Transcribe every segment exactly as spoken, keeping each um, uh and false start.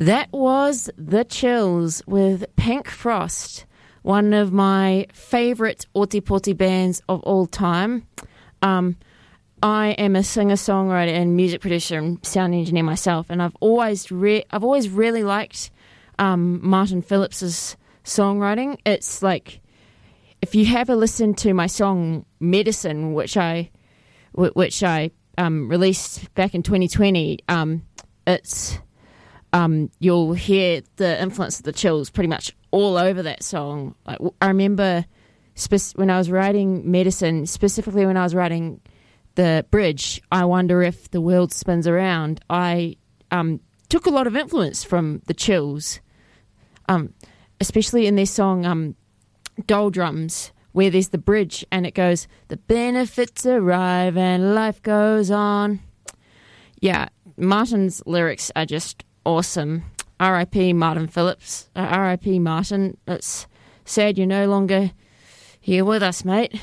That was The Chills with Pink Frost, one of my favourite Oti-Poti bands of all time. Um, I am a singer-songwriter and music producer and sound engineer myself, and I've always re- I've always really liked um, Martin Phillips's songwriting. It's like, if you have a listen to my song Medicine, which I which I um, released back in twenty twenty, um, it's um, you'll hear the influence of The Chills pretty much all over that song. Like, I remember spe- when I was writing Medicine, specifically when I was writing the bridge, I wonder if the world spins around, I um, took a lot of influence from The Chills, um, especially in their song um, Doldrums, where there's the bridge and it goes, the benefits arrive and life goes on. Yeah, Martin's lyrics are just awesome. R I P Martin Phillips. Uh, R I P Martin. It's sad you're no longer here with us, mate.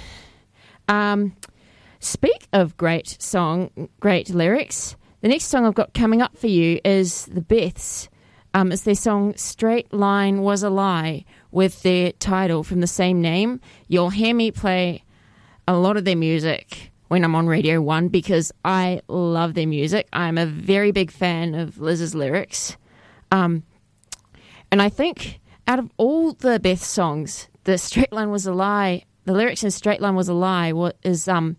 Um, speak of great song, great lyrics, the next song I've got coming up for you is The Beths. Um, it's their song Straight Line Was a Lie, with their title from the same name. You'll hear me play a lot of their music when I'm on Radio one because I love their music. I'm a very big fan of Liz's lyrics. Um, and I think out of all the Beth songs, the Straight Line Was a Lie, the lyrics in Straight Line Was a Lie what is, um,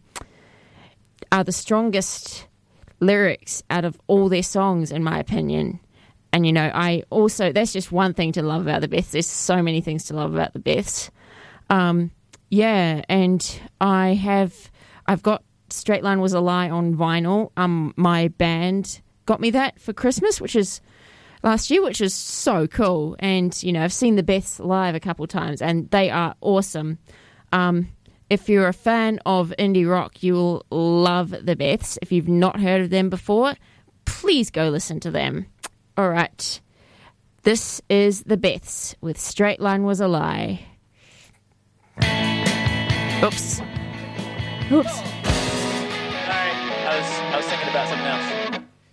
are the strongest lyrics out of all their songs, in my opinion. And, you know, I also, that's just one thing to love about the Beths. There's so many things to love about the Beths. Um, yeah, and I have, I've got Straight Line Was a Lie on vinyl. Um, my band got me that for Christmas, which is last year, which is so cool. And, you know, I've seen the Beths live a couple times, and they are awesome. Um, if you're a fan of indie rock, you will love the Beths. If you've not heard of them before, please go listen to them. All right, this is The Beths with Straight Line Was a Lie. Oops. Oops. Sorry, I was I was thinking about something else.